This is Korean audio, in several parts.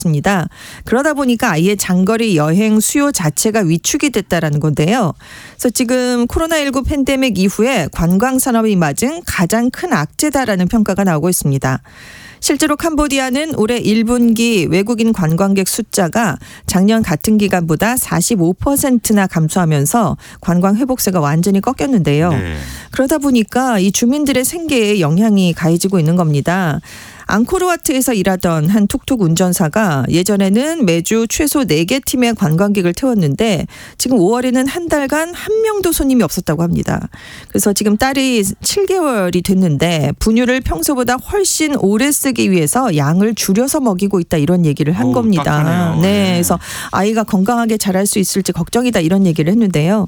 니다. 그러다 보니까 아예 장거리 여행 수요 자체가 위축이 됐다라는 건데요. 그래서 지금 코로나19 팬데믹 이후에 관광 산업이 맞은 가장 큰 악재다라는 평가가 나오고 있습니다. 실제로 캄보디아는 올해 1분기 외국인 관광객 숫자가 작년 같은 기간보다 45%나 감소하면서 관광 회복세가 완전히 꺾였는데요. 네. 그러다 보니까 이 주민들의 생계에 영향이 가해지고 있는 겁니다. 앙코르와트에서 일하던 한 툭툭 운전사가 예전에는 매주 최소 4개 팀의 관광객을 태웠는데 지금 5월에는 한 달간 한 명도 손님이 없었다고 합니다. 그래서 지금 딸이 7개월이 됐는데 분유를 평소보다 훨씬 오래 쓰기 위해서 양을 줄여서 먹이고 있다 이런 얘기를 한 겁니다. 딱하네요. 네, 그래서 아이가 건강하게 자랄 수 있을지 걱정이다 이런 얘기를 했는데요.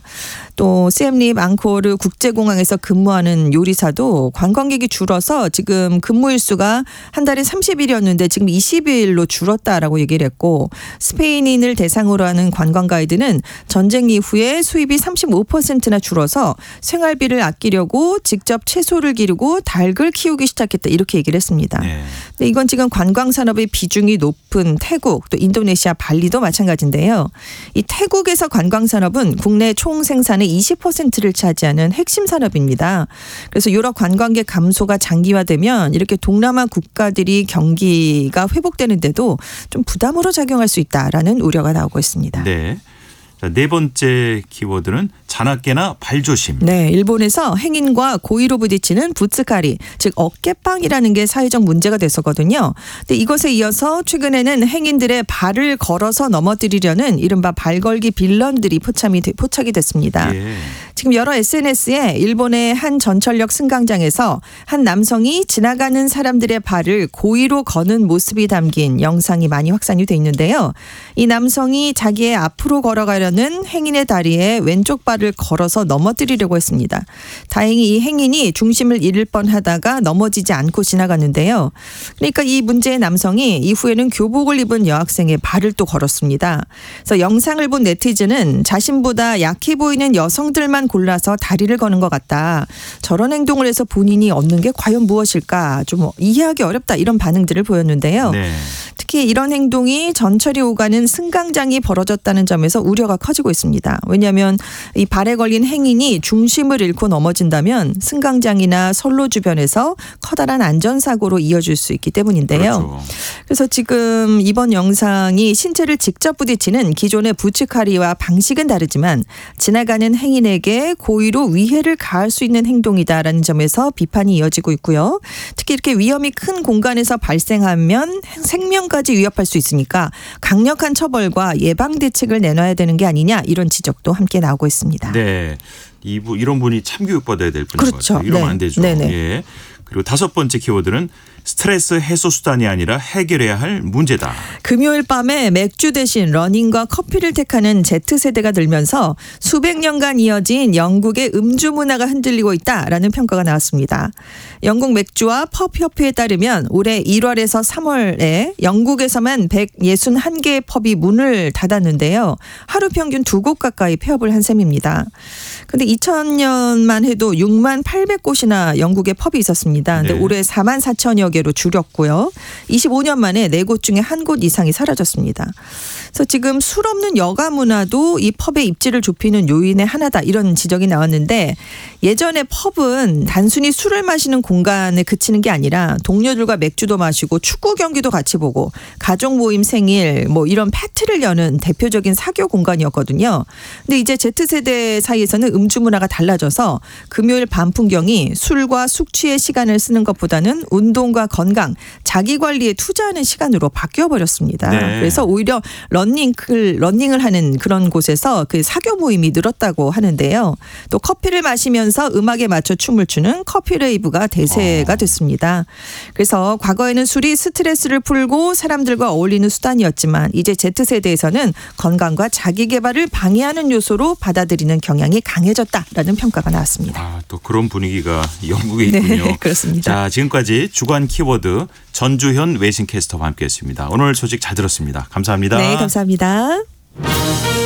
또 시엠립 앙코르 국제공항에서 근무하는 요리사도 관광객이 줄어서 지금 근무일수가 한 달에 30일이었는데 지금 20일로 줄었다라고 얘기를 했고 스페인인을 대상으로 하는 관광 가이드는 전쟁 이후에 수입이 35%나 줄어서 생활비를 아끼려고 직접 채소를 기르고 닭을 키우기 시작했다 이렇게 얘기를 했습니다. 네. 근데 이건 지금 관광 산업의 비중이 높은 태국 또 인도네시아 발리도 마찬가지인데요. 이 태국에서 관광 산업은 국내 총 생산의 20%를 차지하는 핵심 산업입니다. 그래서 유럽 관광객 감소가 장기화되면 이렇게 동남아 국가들이 경기가 회복되는데도 좀 부담으로 작용할 수 있다라는 우려가 나오고 있습니다. 네. 자, 네 번째 키워드는 잔악계나 발조심. 네, 일본에서 행인과 고의로 부딪히는 부츠카리, 즉 어깨빵이라는 게 사회적 문제가 됐었거든요. 근데 이것에 이어서 최근에는 행인들의 발을 걸어서 넘어뜨리려는 이른바 발걸기 빌런들이 포착이 됐습니다. 예. 지금 여러 SNS에 일본의 한 전철역 승강장에서 한 남성이 지나가는 사람들의 발을 고의로 거는 모습이 담긴 영상이 많이 확산이 돼 있는데요. 이 남성이 자기의 앞으로 걸어가려는 행인의 다리에 왼쪽 발을 걸어서 넘어뜨리려고 했습니다. 다행히 이 행인이 중심을 잃을 뻔하다가 넘어지지 않고 지나갔는데요. 그러니까 이 문제의 남성이 이후에는 교복을 입은 여학생의 발을 또 걸었습니다. 그래서 영상을 본 네티즌은 자신보다 약해 보이는 여성들만 골라서 다리를 거는 것 같다. 저런 행동을 해서 본인이 얻는 게 과연 무엇일까? 좀 이해하기 어렵다 이런 반응들을 보였는데요. 네. 특히 이런 행동이 전철이 오가는 승강장이 벌어졌다는 점에서 우려가 커지고 있습니다. 왜냐하면 이 발에 걸린 행인이 중심을 잃고 넘어진다면 승강장이나 선로 주변에서 커다란 안전사고로 이어질 수 있기 때문인데요. 그렇죠. 그래서 지금 이번 영상이 신체를 직접 부딪히는 기존의 부츠카리와 방식은 다르지만 지나가는 행인에게 고의로 위해를 가할 수 있는 행동이다라는 점에서 비판이 이어지고 있고요. 특히 이렇게 위험이 큰 공간에서 발생하면 생명까지 위협할 수 있으니까 강력한 처벌과 예방 대책을 내놔야 되는 게 아니냐 이런 지적도 함께 나오고 있습니다. 네. 이런 분이 참교육받아야 될 분인 그렇죠. 것 같아요. 이러면 네. 안 되죠. 네네. 예. 그리고 다섯 번째 키워드는 스트레스 해소 수단이 아니라 해결해야 할 문제다. 금요일 밤에 맥주 대신 러닝과 커피를 택하는 Z세대가 들면서 수백 년간 이어진 영국의 음주 문화가 흔들리고 있다라는 평가가 나왔습니다. 영국 맥주와 펍 협회에 따르면 올해 1월에서 3월에 영국에서만 161개의 펍이 문을 닫았는데요. 하루 평균 2곳 가까이 폐업을 한 셈입니다. 그런데 2000년만 해도 6만 800곳이나 영국에 펍이 있었습니다. 근데 네. 올해 4만 4천여 개로 줄였고요. 25년 만에 4곳 중에 1곳 이상이 사라졌습니다. 그래서 지금 술 없는 여가 문화도 이 펍의 입지를 좁히는 요인의 하나다 이런 지적이 나왔는데 예전에 펍은 단순히 술을 마시는 공간에 그치는 게 아니라 동료들과 맥주도 마시고 축구 경기도 같이 보고 가족 모임 생일 뭐 이런 파티를 여는 대표적인 사교 공간이었거든요. 근데 이제 Z세대 사이에서는 음주 문화가 달라져서 금요일 밤 풍경이 술과 숙취의 시간을 쓰는 것보다는 운동과 건강, 자기관리에 투자하는 시간으로 바뀌어버렸습니다. 네. 그래서 오히려 러닝을 하는 그런 곳에서 그 사교 모임이 늘었다고 하는데요. 또 커피를 마시면서 음악에 맞춰 춤을 추는 커피 레이브가 대세가 됐습니다. 그래서 과거에는 술이 스트레스를 풀고 사람들과 어울리는 수단이었지만 이제 Z세대에서는 건강과 자기개발을 방해하는 요소로 받아들이는 경향이 강해졌다라는 평가가 나왔습니다. 아, 또 그런 분위기가 영국에 있군요. 네, 그렇습니다. 자, 지금까지 주간 키워드 전주현 외신캐스터와 함께했습니다. 오늘 소식 잘 들었습니다. 감사합니다. 네, 감사합니다.